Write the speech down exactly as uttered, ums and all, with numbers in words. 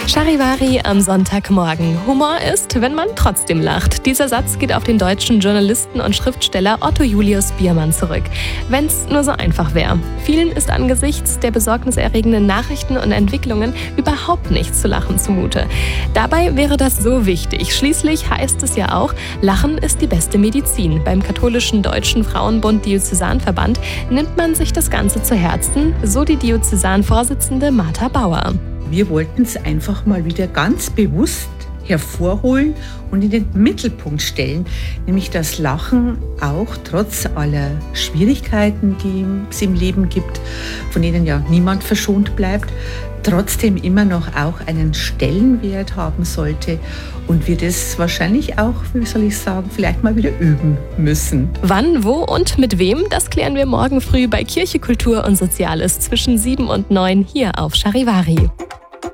Charivari am Sonntagmorgen. Humor ist, wenn man trotzdem lacht. Dieser Satz geht auf den deutschen Journalisten und Schriftsteller Otto Julius Biermann zurück. Wenn's nur so einfach wäre. Vielen ist angesichts der besorgniserregenden Nachrichten und Entwicklungen überhaupt nichts zu lachen zumute. Dabei wäre das so wichtig. Schließlich heißt es ja auch, Lachen ist die beste Medizin. Beim katholischen Deutschen Frauenbund Diözesanverband nimmt man sich das Ganze zu Herzen, so die Diözesanvorsitzende Martha Bauer. Wir wollten es einfach mal wieder ganz bewusst hervorholen und in den Mittelpunkt stellen, nämlich das Lachen auch trotz aller Schwierigkeiten, die es im Leben gibt, von denen ja niemand verschont bleibt, trotzdem immer noch auch einen Stellenwert haben sollte und wir das wahrscheinlich auch, wie soll ich sagen, vielleicht mal wieder üben müssen. Wann, wo und mit wem, das klären wir morgen früh bei Kirche, Kultur und Soziales zwischen sieben und neun hier auf Charivari.